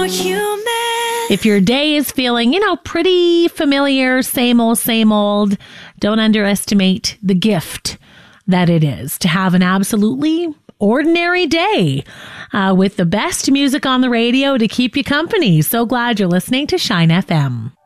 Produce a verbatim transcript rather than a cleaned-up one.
human. If your day is feeling, you know, pretty familiar, same old, same old, don't underestimate the gift that it is to have an absolutely ordinary day uh, with the best music on the radio to keep you company. So glad you're listening to Shine F M.